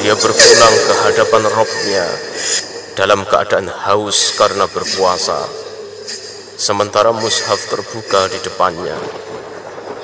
Dia berpulang ke hadapan Robnya dalam keadaan haus karena berpuasa, sementara mushaf terbuka di depannya.